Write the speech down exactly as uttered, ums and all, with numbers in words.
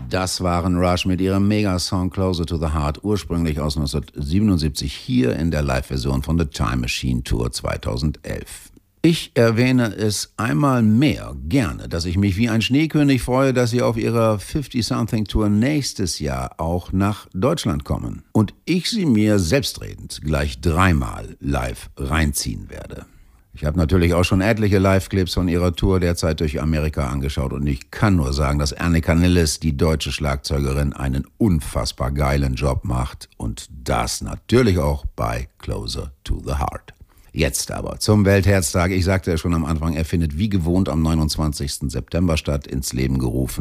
Das waren Rush mit ihrem Megasong Closer to the Heart, ursprünglich aus neunzehnhundertsiebenundsiebzig, hier in der Live-Version von The Time Machine Tour zweitausendelf. Ich erwähne es einmal mehr gerne, dass ich mich wie ein Schneekönig freue, dass sie auf ihrer fifty-something-Tour nächstes Jahr auch nach Deutschland kommen. Und ich sie mir selbstredend gleich dreimal live reinziehen werde. Ich habe natürlich auch schon etliche Live-Clips von ihrer Tour derzeit durch Amerika angeschaut und ich kann nur sagen, dass Annika Nilles, die deutsche Schlagzeugerin, einen unfassbar geilen Job macht und das natürlich auch bei Closer to the Heart. Jetzt aber zum Weltherztag. Ich sagte ja schon am Anfang, er findet wie gewohnt am neunundzwanzigsten September statt, ins Leben gerufen